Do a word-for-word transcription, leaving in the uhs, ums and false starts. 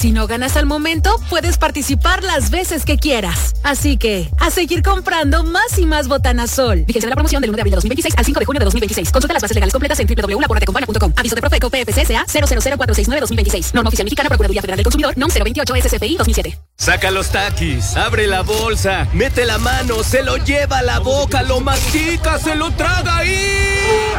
Si no ganas al momento, puedes participar las veces que quieras. Así que, a seguir comprando más y más Botanasol. Fíjense la promoción del uno de abril de dos mil veintiséis al cinco de junio de dos mil veintiséis. Consulta las bases legales completas en doble u doble u doble u punto la portecompana punto com. Aviso de Profeco P F C S A cero cero cero cuatro seis nueve dos mil veintiséis. Norma oficial mexicana, Procuraduría Federal del Consumidor, N O M cero veintiocho S C F I dos mil siete. Saca los taquis, abre la bolsa, mete la mano, se lo lleva a la boca, lo mastica, se lo traga ahí.